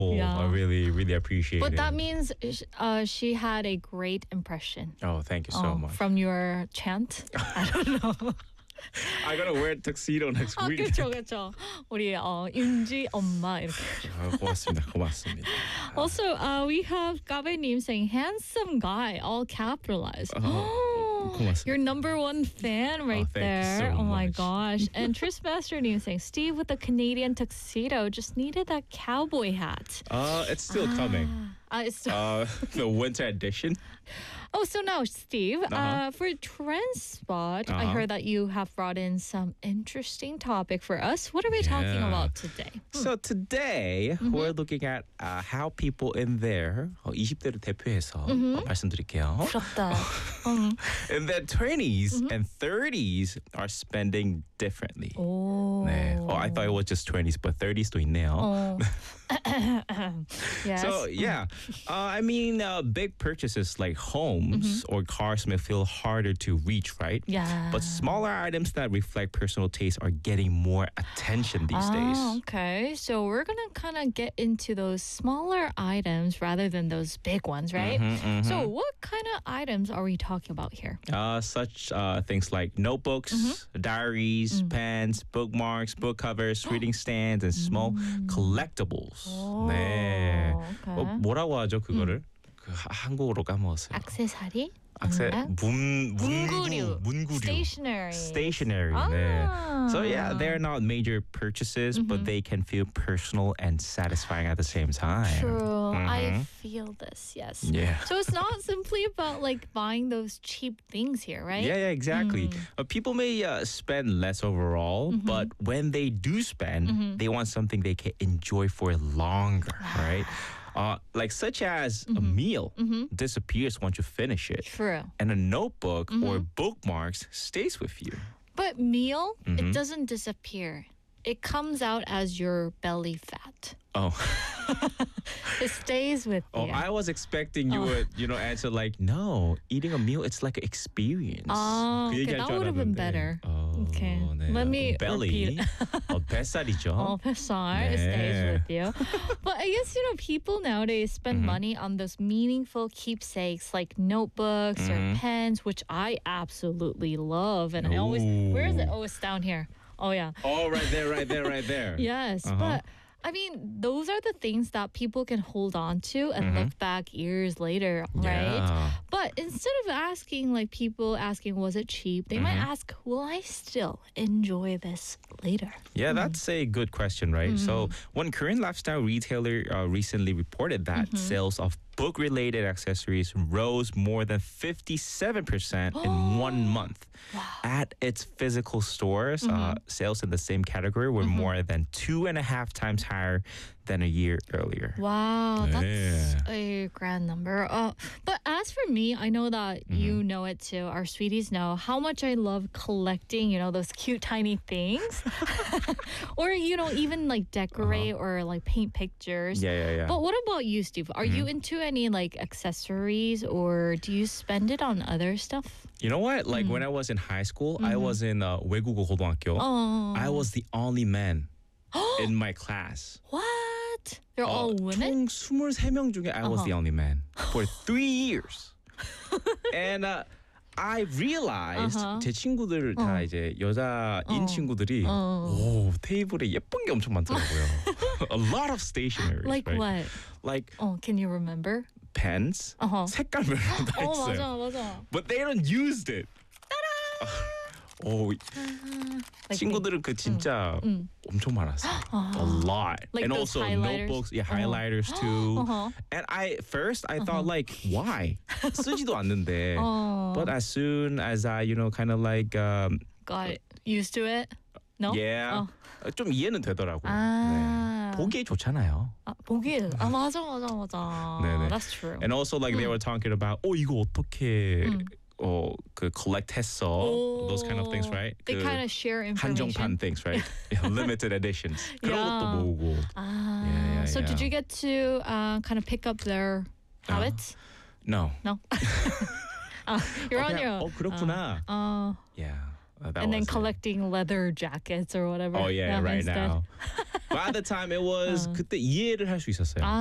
Yeah. I really appreciate But it. that means she had a great impression. Oh, thank you so much. From your chant. I don't know. I gotta wear a tuxedo next 아, week. 그렇죠, 그렇죠. 우리 윤지 엄마 이렇게. 고맙습니다. Also, we have 가베님 saying handsome guy, all capitalized. 고맙습니다. Your number one fan right thank you there. so Oh my much. gosh. And Tristmaster saying Steve with the Canadian tuxedo just needed that cowboy hat. It's still coming. It's The winter edition. Oh, so now, Steve, for Trend Spot, I heard that you have brought in some interesting topic for us. What are we talking Yeah. about today? So today we're looking at how people in their 20대를 대표해서 말씀드릴게요. 부럽다. In their 20s and 30s are spending differently. 오. 네. I thought it was just 20s, but 30s도 있네요. Yes. So yeah, I mean, big purchases like homes or cars may feel harder to reach, right? Yeah. But smaller items that reflect personal taste are getting more attention these days. Okay. So we're going to kind of get into those smaller items rather than those big ones, right? So what kind of items are we talking about here? Such things like notebooks, diaries, pens, bookmarks, book covers, reading stands, and small collectibles. 네. Okay. 뭐라고 하죠 그거를? 그 한국어로 까먹었어요. 액세서리? 문구류. Stationery. Stationery. 네. So yeah, they're not major purchases, but they can feel personal and satisfying at the same time. True. I feel this, yes. Yeah. So it's not simply about like buying those cheap things here, right? Yeah, exactly. People may spend less overall, but when they do spend, they want something they can enjoy for longer, right? Like such as a meal disappears once you finish it. True. And a notebook or bookmarks stays with you. But meal, it doesn't disappear. It comes out as your belly fat. Oh. It stays with you. I was expecting you would, answer like, no, eating a meal, it's like an experience. Okay, that would have been better. Okay, 네. let me belly. repeat. 뱃살이죠. 뱃살, it stays with you. But I guess, people nowadays spend money on those meaningful keepsakes like notebooks or pens, which I absolutely love. And I always, where is it? Oh, it's down here. Oh, yeah. Oh, right there. Yes, but I mean, those are the things that people can hold on to and look back years later, right? Yeah. But instead of asking, like people asking, was it cheap? They might ask, will I still enjoy this later? Yeah, that's a good question, right? So one Korean lifestyle retailer recently reported that sales of book-related accessories rose more than 57% in 1 month. Wow. At its physical stores, sales in the same category were more than 2.5 times higher than a year earlier. Wow, that's Yeah. a grand number. But as for me, I know that you know it too. Our sweeties know how much I love collecting, those cute tiny things. Or, even like decorate or like paint pictures. Yeah. But what about you, Steve? Are you into any like accessories or do you spend it on other stuff? You know what? Like when I was in high school, I was in 외국어 고등학교. I was the only man in my class. What? They're all women? 총 23명 중에 I was the only man for 3 years. And I realized 제 친구들 다 이제 여자인 친구들이 오, 테이블에 예쁜 게 엄청 많더라고요. A lot of stationery. Like right? what? Like Can you remember? pens. 색깔별로 다 있어요. 맞아. But they don't use it. 오, Like 친구들은 그 진짜 엄청 많았어요. A lot. Like and those also highlighters? notebooks, highlighters too. And first I thought like, why? 쓰지도 않는데. But as soon as I, kind of like got used to it? No? yeah. 좀 이해는 되더라고요. 아. 네. 보기에 좋잖아요. 보기. 맞아. 네네. That's true. And also like they were talking about 이거 어떻게 그 collect 했어. Those kind of things, right? They 그 kind of share information. 한정판 things, right? Limited editions. 그런 것도 Yeah. 모으고. Yeah, So did yeah. you get to kind of pick up their habits? No. No. You're on your own. 그렇구나. Yeah. That and then was it. collecting leather jackets or whatever. Oh yeah, right instead. now. By the time it was 그때 이해를 할 수 있었어요.